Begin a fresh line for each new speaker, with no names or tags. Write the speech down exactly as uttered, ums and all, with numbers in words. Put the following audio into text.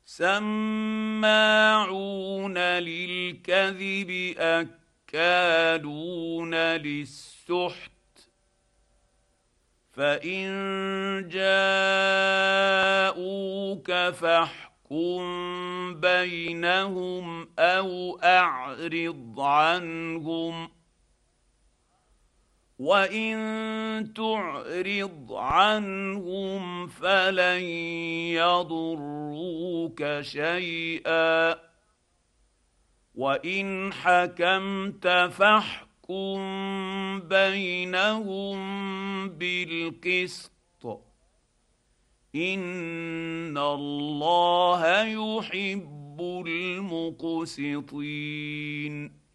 سماعون للكذب اكالون للسحت فان جاءوك فاحكم بينهم او اعرض عنهم وان تعرض عنهم فلن يضروك شيئا وان حكمت فاحكم بينهم بالقسط ان الله يحب المقسطين